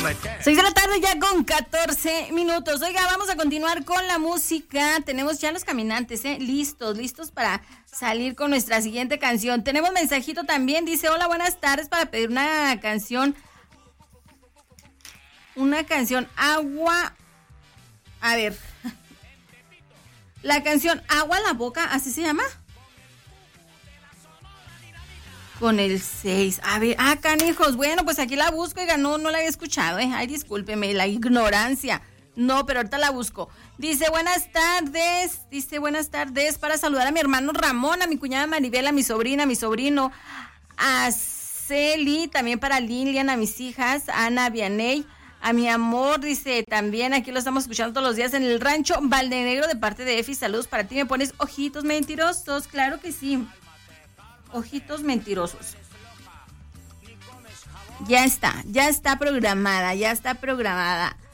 6 de la tarde ya con 14 minutos. Oiga, vamos a continuar con la música. Tenemos ya los caminantes, listos para salir con nuestra siguiente canción. Tenemos mensajito también, dice: hola, buenas tardes, para pedir una canción, Agua. A ver, la canción Agua en la Boca, ¿así se llama? Con el 6. A ver, canijos. Bueno, pues aquí la busco. Oiga, no la había escuchado, Ay, discúlpeme, la ignorancia. No, pero ahorita la busco. Dice, buenas tardes, para saludar a mi hermano Ramón, a mi cuñada Maribel, a mi sobrina, a mi sobrino, a Celi, también para Lilian, a mis hijas, a Ana, Vianey, a mi amor, dice, también aquí lo estamos escuchando todos los días en el rancho Valdenegro de parte de Efi. Saludos para ti. Me pones ojitos mentirosos, claro que sí. Ojitos mentirosos. Ya está programada.